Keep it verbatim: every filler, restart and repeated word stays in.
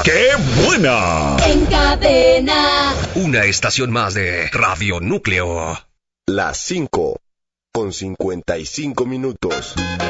¡Qué buena! En Cadena. Una estación más de Radio Núcleo. Las cinco con cincuenta y cinco minutos.